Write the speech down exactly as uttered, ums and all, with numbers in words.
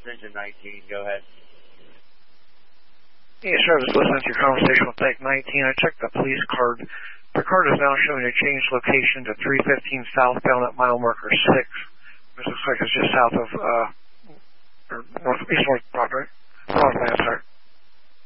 extension nineteen, go ahead. Yeah, sir, I was listening to your conversation with Tank nineteen. I checked the police card. The card is now showing a changed location to three fifteen southbound at mile marker six, which looks like it's just south of, uh, or north, east north property. North, man, sorry.